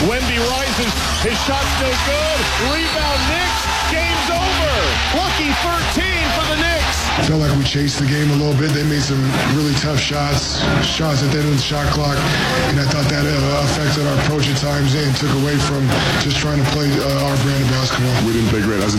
Wemby rises. His shot's no good. Rebound Knicks. Game's over. Lucky 13 for the Knicks. Felt like we chased the game a little bit. They made some really tough shots at the end of the shot clock, and I thought that affected our approach at times and took away from just trying to play our brand of basketball. We didn't play great.